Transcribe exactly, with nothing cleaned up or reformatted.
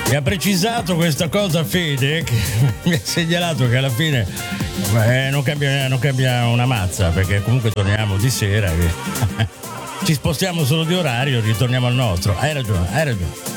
Mi ha precisato questa cosa Fede, che mi ha segnalato che alla fine eh, non, cambia, non cambia una mazza, perché comunque torniamo di sera, ci spostiamo solo di orario, ritorniamo al nostro. Hai ragione, hai ragione.